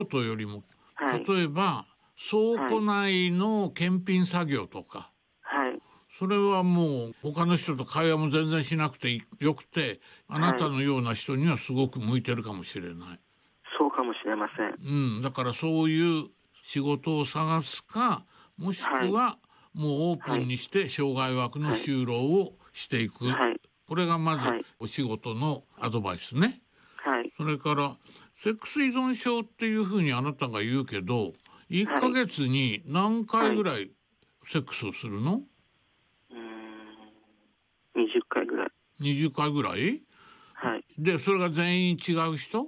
とよりも、 はい。 例えば倉庫はい。 内の検品作業とか、 はい。 それはもう他の人と会話も全然しなくてよくて、あなはい。 たのような人にはすごく向いてるかもしれない。 そうかもしれません。 うん、だからそういう仕事を探すか、もしはい。 くはもうオープはい。 ンにして障害枠のはい。 就労をしていく。 はい。 これがまずはい。 お仕事のアドバイスね。 はい。 それからセックス依存症っていうふうにあなたが言うけど、1 はい。 ヶ月に何回はい。 ぐらいセックスをするの？ うーん。20回ぐらい。 20回ぐらいはい。 で、それが全員違う人？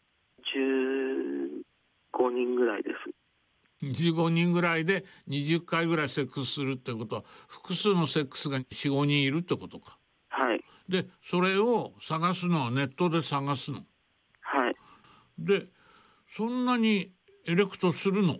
15人ぐらいです。 15 人ぐらいで20回ぐらいセックスするってことは、複数のセックスが4、5人いるってことか。 はい。 で、それを探すのはネットで探すの。 はい。 で、そんなにエレクトするの？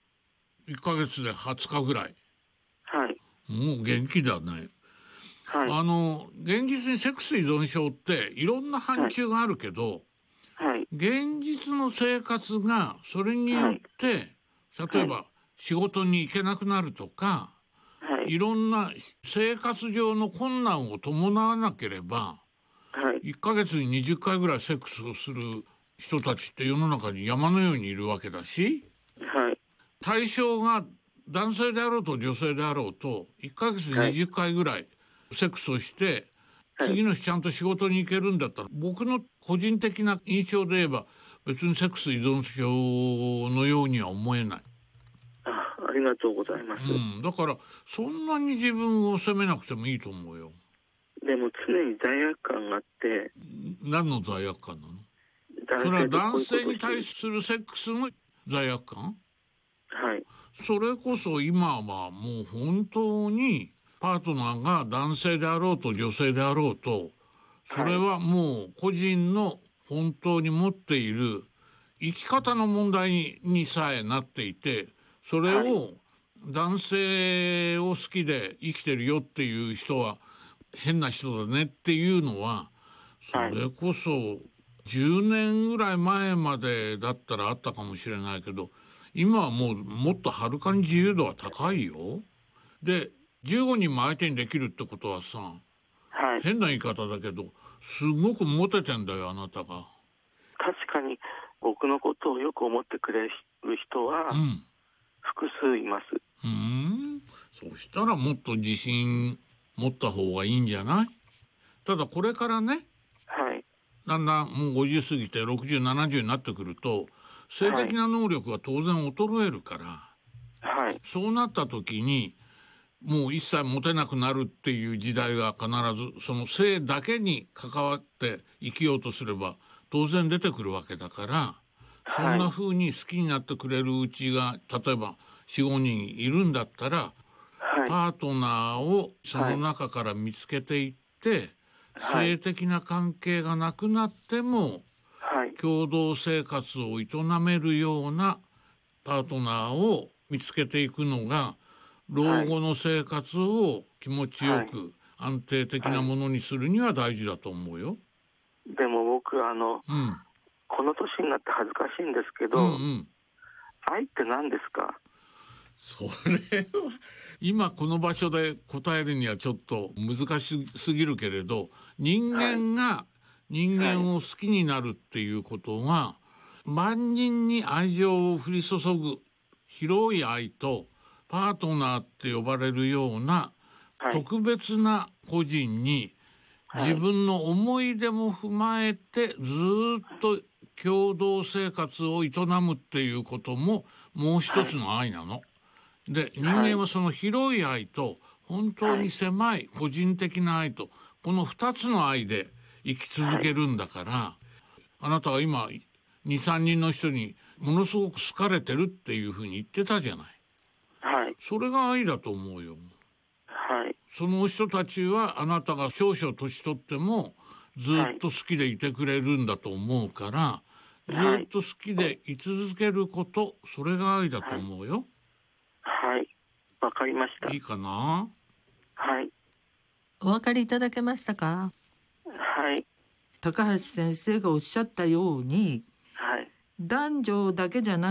1 ヶ月で20日ぐらい。 はい。 もう元気だね。 はい。 現実にセックス依存症っていろんな範はい。 疇があるけど、 はい。 現実の生活がそれによっはい。 て、例えはい。 ば仕事に行けなくなるとか、 はい。 いろんな生活上の困難を伴わなければ、 はい。 1ヶ月に20回ぐらいセックスをする人たちって世の中に山のようにいるわけだし、 はい。 対象が男性であろうと女性であろうと、1ヶ月にはい。 20回ぐらいセックスをして、 はい。 次の日ちゃんと仕事に行けるんだったら、僕の個人的な印象で言えば、別にセックス依存症のようには思えない。 ありがとうございます。 うん。だから、そんなに自分を責めなくてもいいと思うよ。 でも常に罪悪感があって、 何の罪悪感なの？それは男性とこういうこ男性にとをしてる。 対するセックスの罪悪感？ はい。 それこそ今はもう本当にパートナーが男性であろうと女性であろうと、そはい。 れはもう個人の本当に持っている生き方の問題にさえなっていて、それはい。 を男性を好きで生きてるよっていう人は変な人だねっていうのは、そはい。 れこそ10年ぐらい前までだったらあったかもしれないけど、今はもうもっとはるかに自由度は高いよ。で、15人も相手にできるってことはさ、 はい。 変な言い方だけど、すごくモテてんだよ、あなたが。 確かに僕のことをよく思ってくれる人はうん。 複数います。 そしたらもっと自信持った方がいいんじゃない？ただこれからね、 はい。 だんだんもう50過ぎて60、70になってくると、性はい。 的な能力が当然衰えるから、 はい。 そうなった時に、もう一切モテなくなるっていう時代が必ず、その性だけに関わって生きようとすれば当然出てくるわけだから、そんはい。 な風に好きになってくれるうちが、例えば4、5人いるんだったら、 はい。 パートナーをそのはい。 中から見つけていって、 はい。 性的な関係がなくなってもはい。 共同生活を営めるようなパートナーを見つけていくのが、老はい。 後の生活を気持ちよはい。 く安定的なはい。 ものにするには大事だと思うよ。 でも僕うん。 この年になって恥ずかしいんですけうんうど、 ん。 愛って何ですか？ それは、今この場所で答えるにはちょっと難しすぎるけれど、人はい。 間が人はい。 間を好きになるっていうことが、万人に愛情を降り注ぐ広い愛と、パートナーって呼ばれるようなはい。 特別な個人に自はい。 分の思い出も踏まえてずっと共同生活を営むっていうことももう一はい。 つの愛なの。で、人はい。 間はその広い愛と本当にはい。 狭い個人的な愛と、この二つの愛で生き続はい。 けるんだから、あなたは今2、3人の人にものすごく好かれてるっていうふうに言ってたじゃない。 はい。 それが愛だと思うよ。 はい。 その人たちはあなたが少々年取ってもずはい。 っと好きでいてくれるんだと思うから、ずはい。 っと好きでい続けること、それが愛だとはい。 思うよ。 はい。わかりました。 いいかな？ はい。 お分かりいただけましたか？ はい。 高橋先生がおっしゃったように、 はい。 男女だけじゃな